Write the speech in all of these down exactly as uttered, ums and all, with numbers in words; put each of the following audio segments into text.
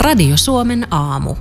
Radio Suomen aamu.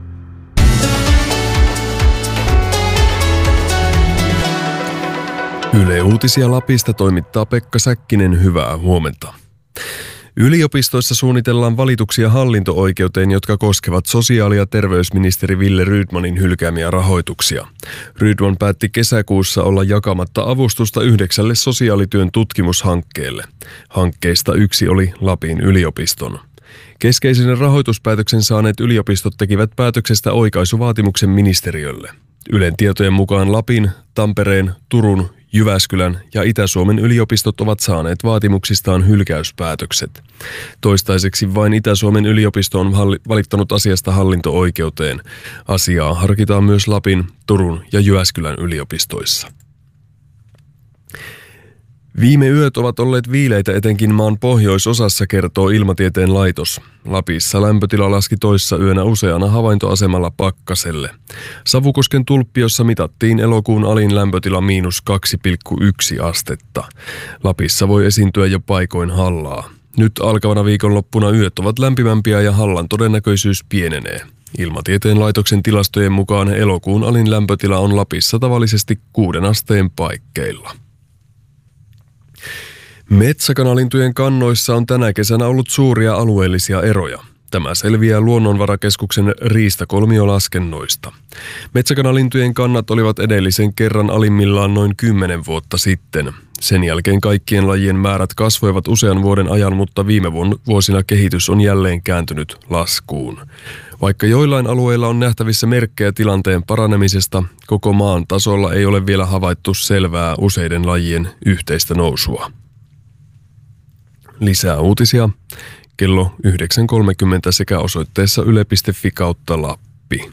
Yle Uutisia Lapista toimittaa Pekka Säkkinen, hyvää huomenta. Yliopistoissa suunnitellaan valituksia hallinto-oikeuteen, jotka koskevat sosiaali- ja terveysministeri Wille Rydmanin hylkäämiä rahoituksia. Rydman päätti kesäkuussa olla jakamatta avustusta yhdeksälle sosiaalityön tutkimushankkeelle. Hankkeista yksi oli Lapin yliopiston. Keskeisen rahoituspäätöksen saaneet yliopistot tekivät päätöksestä oikaisuvaatimuksen ministeriölle. Ylen tietojen mukaan Lapin, Tampereen, Turun, Jyväskylän ja Itä-Suomen yliopistot ovat saaneet vaatimuksistaan hylkäyspäätökset. Toistaiseksi vain Itä-Suomen yliopisto on valittanut asiasta hallinto-oikeuteen. Asiaa harkitaan myös Lapin, Turun ja Jyväskylän yliopistoissa. Viime yöt ovat olleet viileitä etenkin maan pohjoisosassa, kertoo Ilmatieteen laitos. Lapissa lämpötila laski toissa yönä useana havaintoasemalla pakkaselle. Savukosken Tulppiossa mitattiin elokuun alin lämpötila miinus kaksi pilkku yksi astetta. Lapissa voi esiintyä jo paikoin hallaa. Nyt alkavana viikonloppuna yöt ovat lämpimämpiä ja hallan todennäköisyys pienenee. Ilmatieteen laitoksen tilastojen mukaan elokuun alin lämpötila on Lapissa tavallisesti kuuden asteen paikkeilla. Metsäkanalintujen kannoissa on tänä kesänä ollut suuria alueellisia eroja. Tämä selviää Luonnonvarakeskuksen riistakolmiolaskennoista. Metsäkanalintujen kannat olivat edellisen kerran alimmillaan noin kymmenen vuotta sitten. Sen jälkeen kaikkien lajien määrät kasvoivat usean vuoden ajan, mutta viime vuosina kehitys on jälleen kääntynyt laskuun. Vaikka joillain alueilla on nähtävissä merkkejä tilanteen paranemisesta, koko maan tasolla ei ole vielä havaittu selvää useiden lajien yhteistä nousua. Lisää uutisia kello yhdeksän kolmekymmentä sekä osoitteessa yle piste fi kautta Lappi.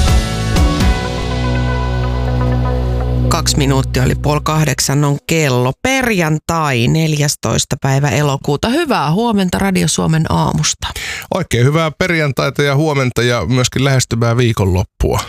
Kaksi minuuttia oli puoli kahdeksan on kello. Perjantai, neljästoista päivä elokuuta. Hyvää huomenta Radio Suomen aamusta. Oikein hyvää perjantaita ja huomenta ja myöskin lähestyvää viikonloppua.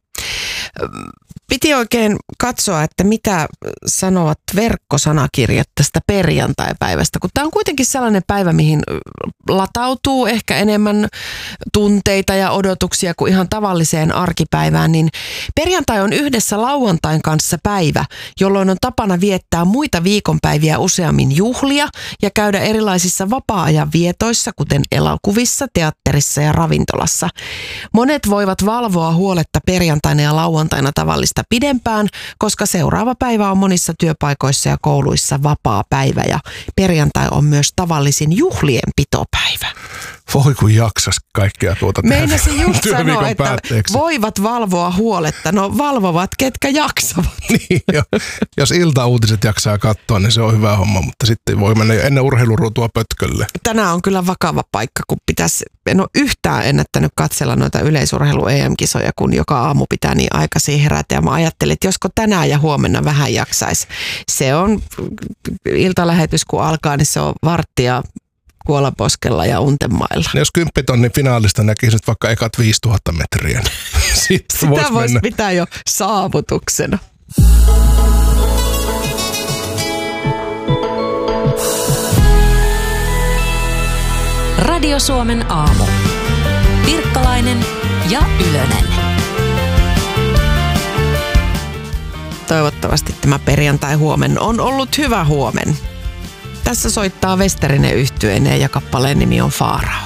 Piti oikein katsoa, että mitä sanovat verkkosanakirjat tästä perjantaipäivästä, kun tämä on kuitenkin sellainen päivä, mihin latautuu ehkä enemmän tunteita ja odotuksia kuin ihan tavalliseen arkipäivään, niin perjantai on yhdessä lauantain kanssa päivä, jolloin on tapana viettää muita viikonpäiviä useammin juhlia ja käydä erilaisissa vapaa-ajan vietoissa, kuten elokuvissa, teatterissa ja ravintolassa. Monet voivat valvoa huoletta perjantaina ja lauantaina tavallista pidempään, koska seuraava päivä on monissa työpaikoissa ja kouluissa vapaa päivä ja perjantai on myös tavallisin juhlien pitopäivä. Voi kun jaksas kaikkea tuota meinasin just sanoa, että päätteeksi. Voivat valvoa huoletta. No valvovat, ketkä jaksavat. Niin, jo. Jos iltauutiset jaksaa katsoa, niin se on hyvä homma, mutta sitten voi mennä jo ennen urheiluruutua pötkölle. Tänään on kyllä vakava paikka, kun pitäisi, en ole yhtään ennättänyt katsella noita yleisurheilu-E M-kisoja, kun joka aamu pitää niin aikaisin herätä. Ja mä ajattelin, että josko tänään ja huomenna vähän jaksaisi. Se on iltalähetys, kun alkaa, niin se on varttia Kuolaposkella ja Untenmailla. Jos kymppitonnin finaalista näkisit vaikka ekat viisituhatta metriä. Sitä voisi vois pitää jo saavutuksena. Radio Suomen aamu. Pirkkalainen ja Ylönen. Toivottavasti tämä perjantai huomen on ollut hyvä huomen. Tässä soittaa Westerinen yhtyeineen ja kappaleen nimi on Faarao.